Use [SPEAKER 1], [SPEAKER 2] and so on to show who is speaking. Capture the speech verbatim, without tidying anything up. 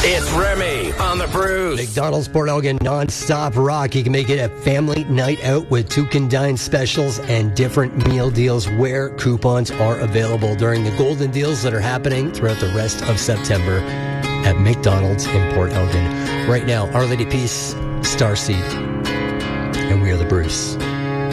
[SPEAKER 1] It's Remy on the Bruce.
[SPEAKER 2] McDonald's Port Elgin non-stop rock. You can make it a family night out with two can dine specials and different meal deals where coupons are available during the golden deals that are happening throughout the rest of September at McDonald's in Port Elgin. Right now, Our Lady Peace, Starseed, and we are the Bruce.